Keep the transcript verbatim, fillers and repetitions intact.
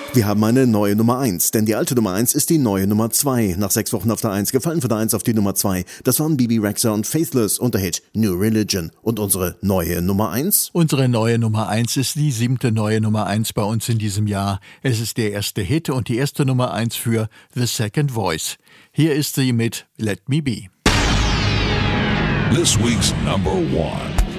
Wir haben eine neue Nummer eins, denn die alte Nummer eins ist die neue Nummer zwei. Nach sechs Wochen auf der eins, gefallen von der eins auf die Nummer zwei. Das waren Bebe Rexha und Faithless und der Hit New Religion. Und unsere neue Nummer eins? Unsere neue Nummer eins ist die siebte neue Nummer eins bei uns in diesem Jahr. Es ist der erste Hit und die erste Nummer eins für The Second Voice. Hier ist sie mit Let Me Be. This week's number one.